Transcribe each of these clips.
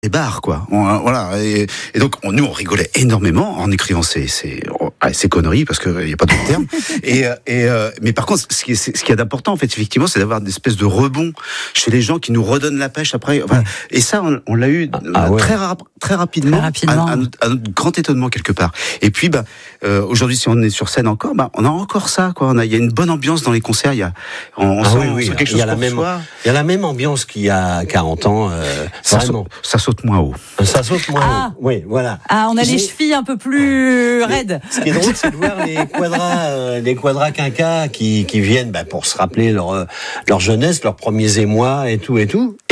les bars, quoi. Voilà. Et donc, nous, on rigolait énormément en écrivant ces conneries, parce qu'il n'y a pas d'autre terme. Mais par contre, ce qui est d'important, en fait, effectivement, c'est d'avoir une espèce de rebond chez les gens qui nous redonnent la pêche après. Enfin, et ça, on l'a eu très rapidement. À notre grand étonnement, quelque part. Et puis, aujourd'hui, si on est sur scène encore, on a encore ça, quoi. Il y a une bonne ambiance dans les concerts. On sent quelque chose il y a la même ambiance qu'il y a 40 ans. Ça saute moins haut. Ça saute moins haut. Oui, voilà. On a les chevilles un peu plus raides. Ce qui est drôle, c'est de voir les quadras quinquas qui viennent pour se rappeler leur jeunesse, leurs premiers émois et tout.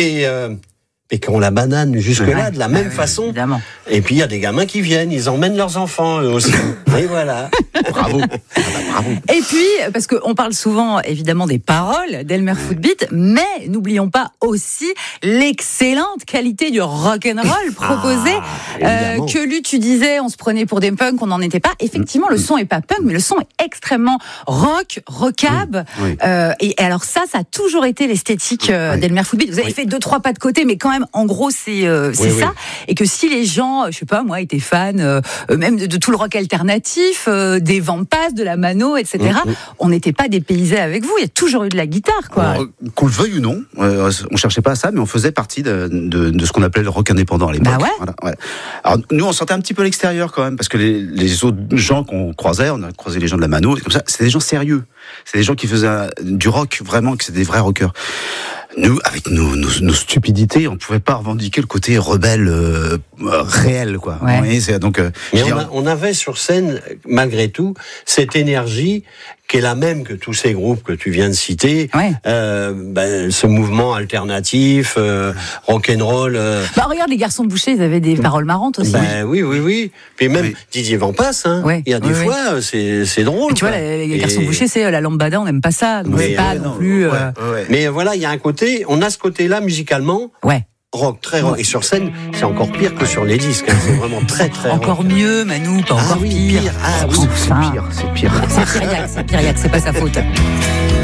Et qu'on la banane jusque-là de la même façon. Évidemment. Et puis il y a des gamins qui viennent, ils emmènent leurs enfants eux aussi. Et voilà. Bravo. Bravo. Et puis, parce qu'on parle souvent évidemment des paroles d'Elmer Footbeat, mais n'oublions pas aussi l'excellente qualité du rock'n'roll proposé. Que lui, tu disais, on se prenait pour des punks, on n'en était pas. Effectivement, le son est pas punk, mais le son est extrêmement rockab. Oui. Et alors ça a toujours été l'esthétique d'Elmer Footbeat. Vous avez fait 2-3 pas de côté, mais quand même, en gros, c'est ça. Et que si les gens, je sais pas, moi, étaient fans même de tout le rock alternatif, des Vampas, de la Mano, etc., on n'était pas dépaysés avec vous. Il y a toujours eu de la guitare, quoi. Qu'on le veuille ou non, on cherchait pas à ça, mais on faisait partie de ce qu'on appelait le rock indépendant à l'époque. Voilà. Alors nous, on sentait un petit peu l'extérieur quand même, parce que les autres gens qu'on croisait, on a croisé les gens de la Mano, et comme ça, c'était des gens sérieux. C'est des gens qui faisaient du rock vraiment, que c'était des vrais rockers. Nous, avec nos stupidités, on pouvait pas revendiquer le côté rebelle réel, quoi. Ouais. Oui, donc, mais on avait sur scène, malgré tout, cette énergie qui est la même que tous ces groupes que tu viens de citer. Ouais. Ce mouvement alternatif, rock'n'roll. Regarde, les Garçons Bouchers, ils avaient des paroles marrantes aussi. Oui. Puis même Didier Vampas, il y a des fois, c'est drôle. Et tu vois, les Garçons Bouchers, c'est la lambada, on n'aime pas ça. Donc c'est pas non plus. Mais voilà, il y a un côté, on a ce côté-là musicalement. Ouais. Rock, très rock. Et sur scène, c'est encore pire que sur les disques. C'est vraiment très, très encore rock. mieux, Manu, pas encore pire. c'est pire. C'est Pyriac, c'est pas sa faute.